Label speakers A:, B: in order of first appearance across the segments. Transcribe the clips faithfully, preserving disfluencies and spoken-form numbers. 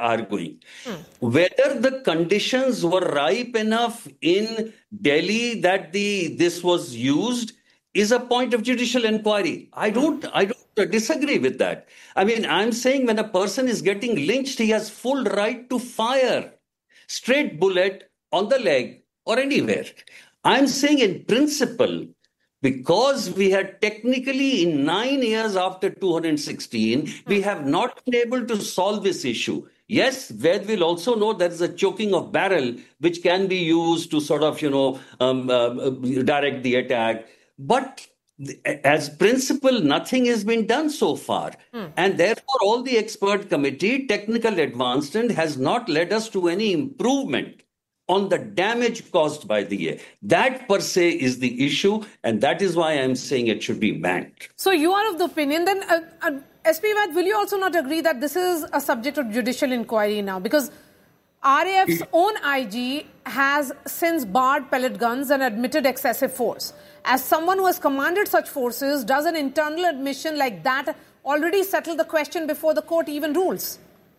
A: arguing. Hmm. Whether the conditions were ripe enough in Delhi that the this was used is a point of judicial inquiry. I don't, I don't disagree with that. I mean, I'm saying when a person is getting lynched, he has full right to fire straight bullet on the leg or anywhere. I'm saying in principle, because we had technically in nine years after two thousand sixteen, we have not been able to solve this issue. Yes, Ved will also know there is a choking of barrel which can be used to sort of, you know, um, uh, direct the attack. But as principle, nothing has been done so far. Hmm. And therefore, all the expert committee, technical advancement has not led us to any improvement on the damage caused by the air. That per se is the issue, and that is why I'm saying it should be banned.
B: So you are of the opinion, then, uh, uh, S P Ved, will you also not agree that this is a subject of judicial inquiry now? Because R A F's own I G has since barred pellet guns and admitted excessive force. As someone who has commanded such forces, does an internal admission like that already settle the question before the court even rules?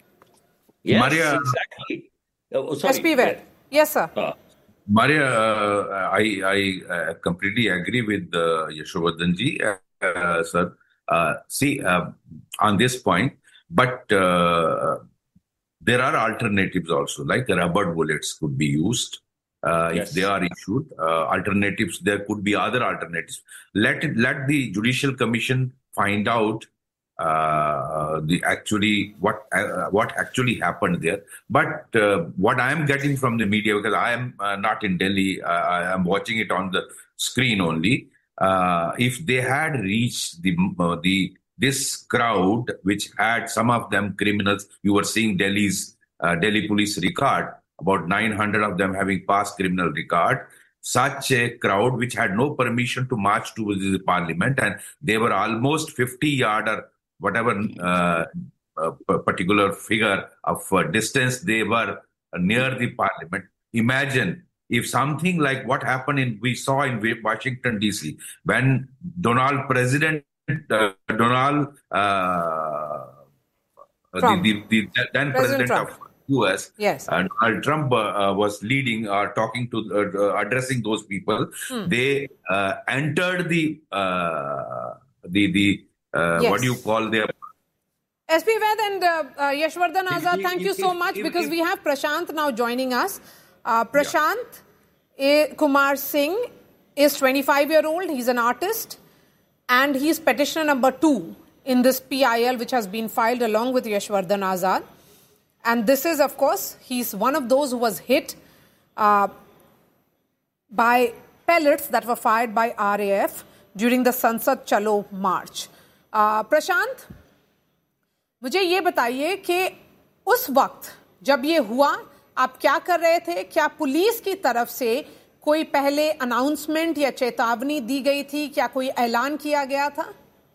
A: Yes,
C: Maria,
A: exactly. Oh, sorry.
B: S P Ved. Yes, sir. Uh,
C: Maria, uh, I, I uh, completely agree with uh, Yashovardhanji, uh, sir. Uh, see, uh, on this point, but uh, there are alternatives also, like rubber bullets could be used. Uh, yes. If they are issued, uh, alternatives, there could be other alternatives. Let it, let the Judicial Commission find out uh, the actually what uh, what actually happened there. But uh, what I am getting from the media, because I am uh, not in Delhi, uh, I am watching it on the screen only. Uh, if they had reached the uh, the this crowd, which had some of them criminals, you were seeing Delhi's uh, Delhi police record, about nine hundred of them having passed criminal record. Such a crowd which had no permission to march towards the parliament, and they were almost fifty yard or whatever uh, uh, particular figure of uh, distance they were near the parliament. Imagine if something like what happened in we saw in Washington D C when Donald President uh, Donald uh, the, the, the then President, President of U S
B: yes.
C: and Donald Trump uh, was leading or uh, talking to uh, addressing those people. Hmm. They uh, entered the uh, the the uh, yes. what do you call their
B: S P Ved and uh, uh, Yashwardhan Azad, thank you so much, because we have Prashant now joining us. Uh, Prashant yeah. Kumar Singh is twenty-five year old. He's an artist, and he's petitioner number two in this P I L which has been filed along with Yashwardhan Azad. And this is, of course, he's one of those who was hit uh, by pellets that were fired by R A F during the Sansad Chalo march. Uh, Prashant, मुझे ये बताइए कि उस वक्त जब ये हुआ, आप क्या कर रहे थे? क्या पुलिस की तरफ से कोई पहले अनाउंसमेंट या चेतावनी दी गई थी? क्या कोई ऐलान किया गया था?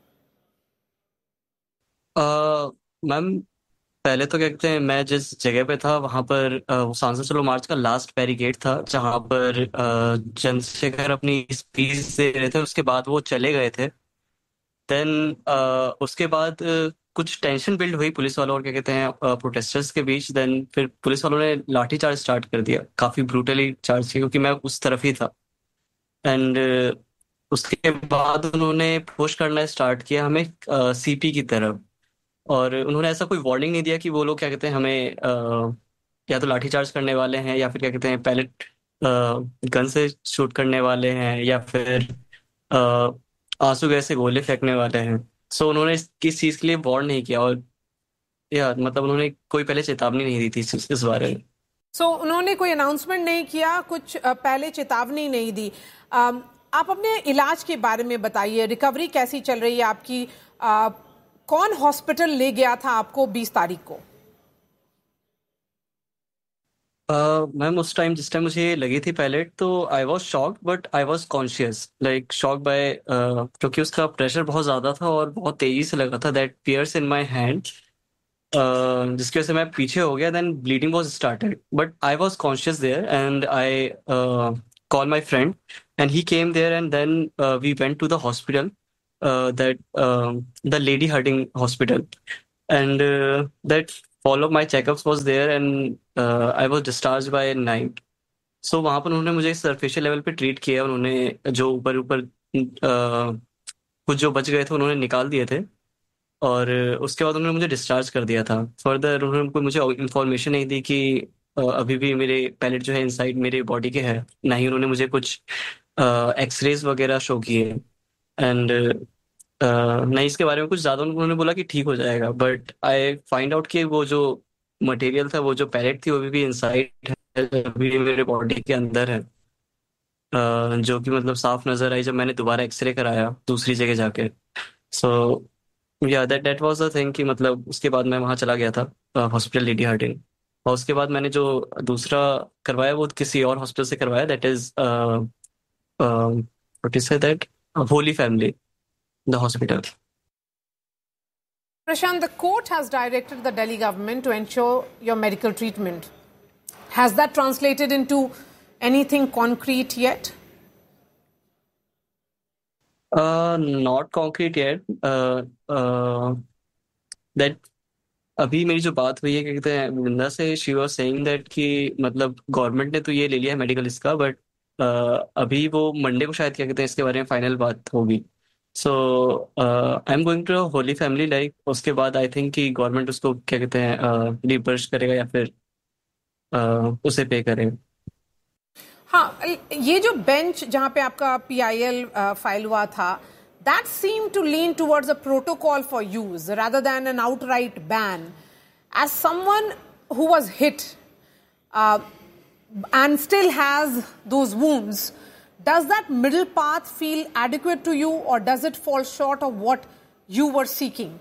D: मैम uh, पहले तो क्या कहते हैं, मैं जिस जगह पे था वहां पर वो सांसद चलो मार्च का लास्ट बैरिकेड था जहां पर चंद्रशेखर अपनी स्पीच दे रहे थे. उसके बाद वो चले गए थे. देन उसके बाद कुछ टेंशन बिल्ड हुई पुलिस वालों और क्या कहते हैं प्रोटेस्टर्स के बीच. देन फिर पुलिस वालों ने लाठी चार्ज स्टार्ट कर दिया, काफी ब्रूटली चार्ज किया, क्योंकि मैं उस तरफ ही था. एंड उसके बाद उन्होंने पुश करना स्टार्ट किया हमें सीपी की तरफ, और उन्होंने ऐसा कोई वार्निंग नहीं दिया कि वो लोग क्या कहते हैं हमें आ, या तो लाठीचार्ज करने वाले हैं या फिर क्या कहते हैं पैलेट गन से शूट करने वाले हैं या फिर आंसू गैस से गोले फेंकने वाले हैं. सो उन्होंने किस चीज़ के लिए वार्न नहीं किया, और यार मतलब उन्होंने कोई पहले चेतावनी नहीं दी थी इस बारे में.
B: सो so, उन्होंने कोई अनाउंसमेंट नहीं किया, कुछ पहले चेतावनी नहीं दी. आप अपने इलाज के बारे में बताइए, रिकवरी कैसी चल रही है आपकी? आ, कौन हॉस्पिटल ले गया था आपको बीस तारीख को?
D: मैम uh, उस टाइम जिस टाइम मुझे लगी थी पैलेट, तो I was shocked but I was conscious, like shocked bye, क्योंकि उसका प्रेशर बहुत ज़्यादा था और बहुत तेज़ी से लगा था. That piers in my hand, जिसकी वजह से मैं पीछे हो गया. Then bleeding was started, but I was conscious there and I call my friend and he came there and then we went to the hospital. Uh, that uh, the Lady Hardinge Hospital, and uh, that follow my checkups was there and I was discharge by night. सो वहाँ पर उन्होंने मुझे सरफेशियल level पे treat किया. उन्होंने जो ऊपर ऊपर uh, कुछ जो बच गए थे उन्होंने निकाल दिए थे, और उसके बाद उन्होंने मुझे डिस्चार्ज कर दिया था. फर्दर उन्होंने कोई मुझे इंफॉर्मेशन नहीं दी कि अ, अभी भी मेरे पैलेट जो है इनसाइड मेरे बॉडी के है. ना ही उन्होंने मुझे कुछ एक्सरेज वगैरह शो किए, एंड नहीं इसके बारे में कुछ ज़्यादा. उन्होंने बोला कि ठीक हो जाएगा, बट आई फाइंड आउट कि वो जो मटेरियल था, वो जो पैलेट थी, वो अभी भी इनसाइड है, अभी मेरे बॉडी के अंदर है. अ, जो कि मतलब साफ नजर आई जब मैंने दोबारा एक्सरे कराया दूसरी जगह जाके. सो या that that was the thing कि मतलब उसके बाद मैं वहाँ चला गया था हॉस्पिटल लेडी हार्डिंग. और उसके बाद मैंने जो दूसरा करवाया वो किसी और हॉस्पिटल से करवाया, that is what is that Holi family the hospital.
B: Prashant, the court has directed the Delhi government to ensure your medical treatment. Has that translated into anything concrete yet?
D: Uh, not concrete yet. Uh, uh, that अभी मेरी जो बात हुई है क्या कहते हैं वृंदा से, शी वाज सेइंग दैट कि मतलब गवर्नमेंट ने तो ये ले लिया है मेडिकल इसका, बट अभी वो मंडे को शायद क्या कहते हैं इसके बारे में फाइनल बात होगी. सो I am going to Holi family, like उसके बाद आई थिंक कि गवर्नमेंट उसको क्या कहते हैं रिबर्स करेगा या फिर uh, उसे पे करेगा.
B: हाँ, ये जो बेंच जहां पे आपका पीआईएल फाइल हुआ था, that seemed to lean towards a protocol for use rather than an outright ban. As someone who was hit uh, and still has those wounds, does that middle path feel adequate to you, or does it fall short of what you were seeking?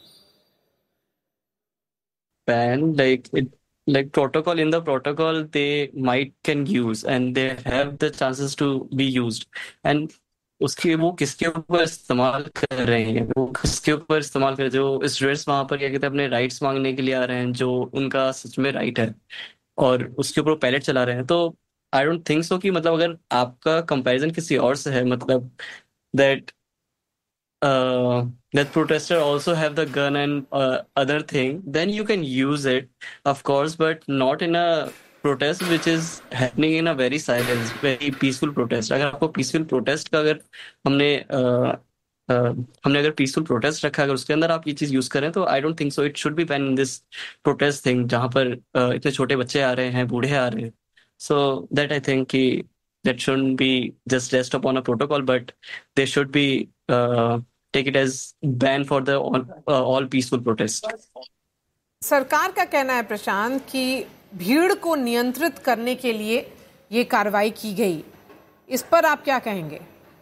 D: Ban, like it, like protocol, in the protocol they might can use and they have the chances to be used, and उसके वो किसके ऊपर इस्तेमाल कर रहे हैं, वो किसके ऊपर इस्तेमाल कर रहे हैं. जो स्टूडेंट्स वहां पर क्या कहते हैं अपने राइट्स मांगने के लिए आ रहे हैं, जो उनका सच में राइट है, और उसके ऊपर पैलेट चला रहे हैं. तो आई डोंट थिंक सो कि मतलब अगर आपका कंपैरिजन किसी और से है, मतलब that uh, that protester also have the gun and uh, other thing, then you can use it, of course, but not in a protest which is happening in a very silence, very peaceful protest. अगर आपको peaceful protest का अगर हमने uh, uh, हमने अगर peaceful protest रखा, अगर उसके अंदर आप ये चीज यूज करें, तो I don't think so it should be banned in this protest thing जहाँ पर uh, इतने छोटे बच्चे आ रहे हैं, बूढ़े आ रहे हैं. So that I think कि that shouldn't be just rest upon a protocol, but they should be uh, take it as ban for the all, uh, all peaceful protest.
B: सरकार का कहना है प्रशांत कि भीड़ को नियंत्रित करने के लिए ये कार्रवाई की गई. इस पर आप क्या कहेंगे?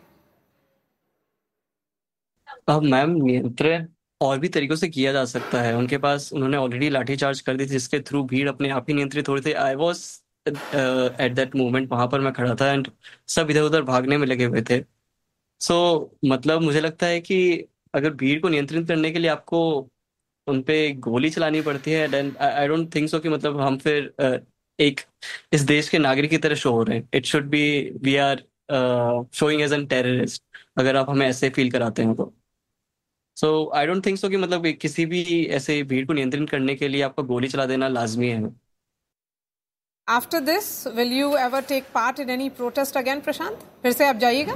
D: अब मैम नियंत्रण और भी तरीकों से किया जा सकता है. उनके पास उन्होंने ऑलरेडी लाठीचार्ज कर दी थी, जिसके थ्रू भीड़ अपने आप ही नियंत्रित हो रही थी. I was at that moment वहां पर मैं खड़ा था, एंड सब इधर उधर भागने में लगे हुए थे. सो so, मतलब मुझे लगता है कि अगर भीड़ को नियंत्रित करने के लिए आपको उनपे गोली चलानी पड़ती है, then I don't think so कि मतलब हम फिर uh, एक इस देश के नागरिक की तरह शो हो रहे हैं. It should be we are showing as an terrorist, अगर आप हमें ऐसे फील कराते हैं तो. सो आई डोंट थिंक सो कि मतलब किसी भी ऐसे भीड़ को नियंत्रित करने के लिए आपको गोली चला देना लाजमी है.
B: After this, will you ever take part in any protest again, प्रशांत? फिर से आप जाइएगा?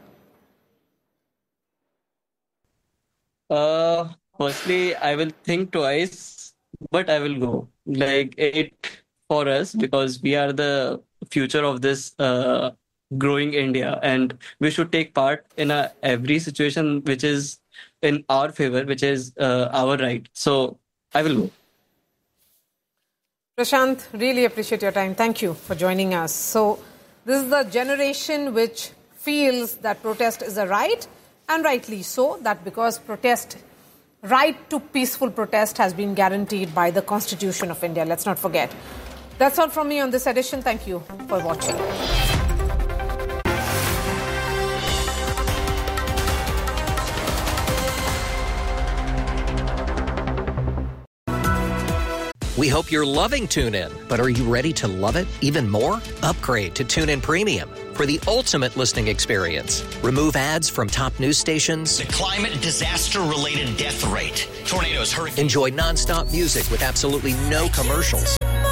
D: Uh, firstly, I will think twice, but I will go. Like it for us, because we are the future of this uh, growing India, and we should take part in a, every situation which is in our favor, which is uh, our right. So I will go.
B: Prashant, really appreciate your time. Thank you for joining us. So this is the generation which feels that protest is a right, and rightly so, that because protest, right to peaceful protest has been guaranteed by the Constitution of India. Let's not forget. That's all from me on this edition. Thank you for watching.
E: We hope you're loving TuneIn, but are you ready to love it even more? Upgrade to TuneIn Premium for the ultimate listening experience. Remove ads from top news stations.
F: The climate disaster-related death rate. Tornadoes, hurricanes.
E: Enjoy nonstop music with absolutely no commercials.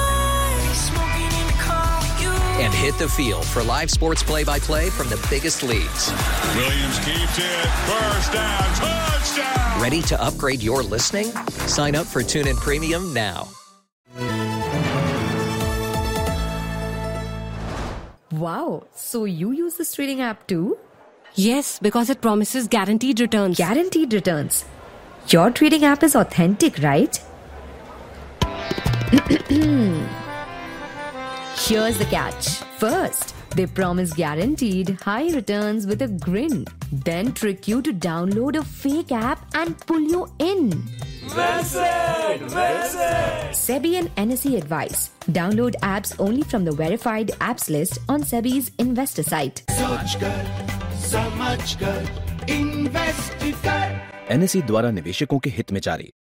E: And hit the field for live sports play-by-play from the biggest leagues.
G: Williams keeps it. First down. Touchdown.
E: Ready to upgrade your listening? Sign up for TuneIn Premium now.
H: Wow. So you use this trading app too?
I: Yes, because it promises guaranteed returns.
H: Guaranteed returns. Your trading app is authentic, right? Here's the catch. First, they promise guaranteed high returns with a grin. Then trick you to download a fake app and pull you in.
J: Visit! Visit!
H: SEBI and N S E advice. Download apps only from the verified apps list on SEBI's investor site.
J: So much good, so much good. Invest कर.
K: N S E द्वारा निवेशकों के हित में जारी.